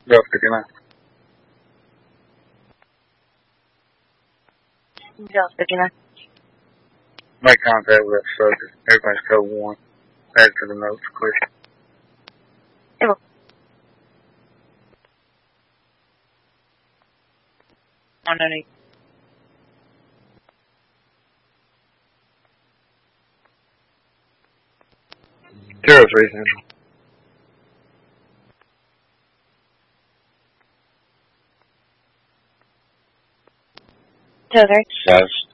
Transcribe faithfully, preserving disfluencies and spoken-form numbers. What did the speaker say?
Go fifty-nine. Dallas fifty-nine. Make contact with that subject. Everybody's code one. Add to the notes, clear. Hey, well. one ninety. Zero three Central. Zero three. Yes.